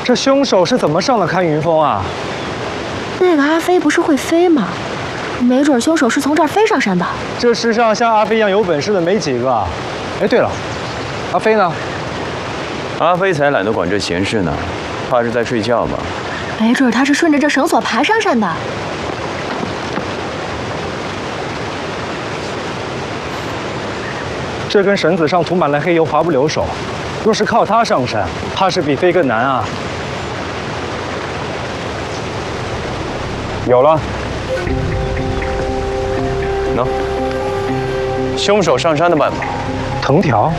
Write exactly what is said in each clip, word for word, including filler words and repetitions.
这凶手是怎么上的看云峰啊？ 那个阿飞不是会飞吗？没准凶手是从这儿飞上山的。 这世上像阿飞一样有本事的没几个。哎，对了，阿飞呢？ 阿飞才懒得管这闲事呢，怕是在睡觉吧？ 没准他是顺着这绳索爬上山的。 这根绳子上涂满了黑油，滑不留手。若是靠它上山，怕是比飞更难啊。有了， 喏，凶手上山的办法。 藤条，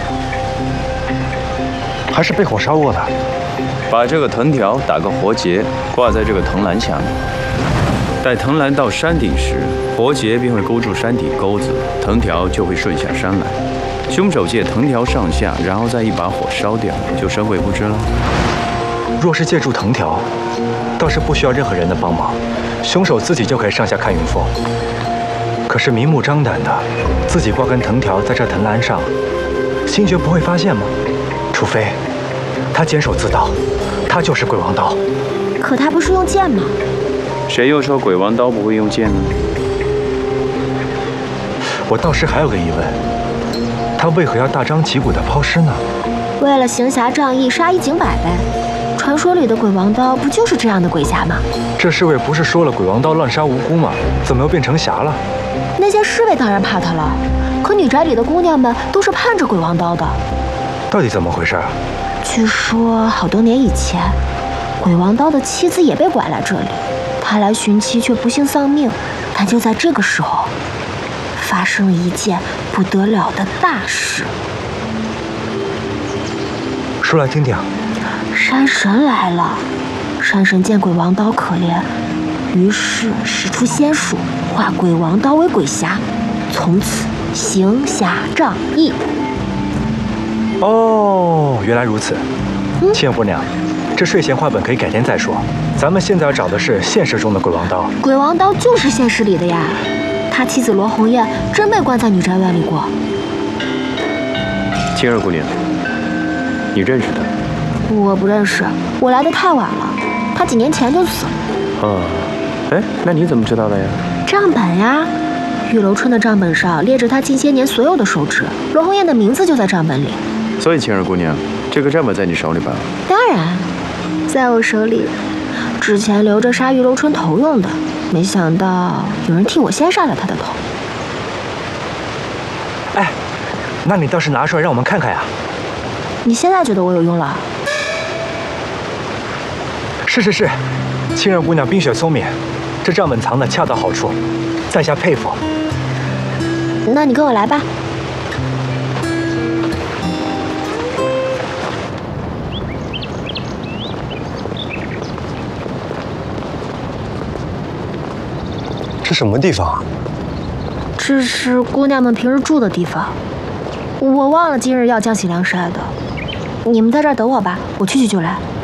还是被火烧过的。 把这个藤条打个活结，挂在这个藤篮下面。待藤篮到山顶时，活结便会勾住山顶钩子，藤条就会顺下山来。凶手借藤条上下，然后再一把火烧掉，就神鬼不知了。 若是借助藤条，倒是不需要任何人的帮忙，凶手自己就可以上下看云峰。可是明目张胆的，自己挂根藤条在这藤篮上，星爵不会发现吗？除非他监守自盗，他就是鬼王刀。 可他不是用剑吗？ 谁又说鬼王刀不会用剑呢？ 我倒是还有个疑问，他为何要大张旗鼓的抛尸呢？ 为了行侠仗义，杀一儆百呗。传说里的鬼王刀不就是这样的鬼侠吗？ 这侍卫不是说了鬼王刀乱杀无辜吗？怎么又变成侠了？ 那些侍卫当然怕他了，可女宅里的姑娘们都是盼着鬼王刀的。 到底怎么回事啊？ 据说好多年以前，鬼王刀的妻子也被拐来这里，他来寻妻却不幸丧命。但就在这个时候，发生了一件不得了的大事。 说来听听。 山神来了，山神见鬼王刀可怜，于是使出仙术，化鬼王刀为鬼侠，从此行侠仗义。 哦，原来如此。 嗯、 青姑娘，这睡前话本可以改天再说。咱们现在要找的是现实中的鬼王刀。 鬼王刀就是现实里的呀，他妻子罗红艳真被关在女宅院里过。 青儿姑娘，你认识他？ 我不认识，我来的太晚了，他几年前就死了。 哦，哎，那你怎么知道的呀？ 账本呀，玉楼春的账本上列着他近些年所有的手指，罗红艳的名字就在账本里。 所以青儿姑娘，这个账本在你手里吧？ 当然，在我手里。之前留着杀玉楼春头用的，没想到有人替我先杀了他的头。 哎，那你倒是拿出来让我们看看呀！ 你现在觉得我有用了？ 是是是，青儿姑娘冰雪聪明，这账本藏的恰到好处，在下佩服。 那你跟我来吧。 这什么地方？ 这是姑娘们平日住的地方，我忘了今日要将洗晾晒的。你们在这儿等我吧，我去去就来。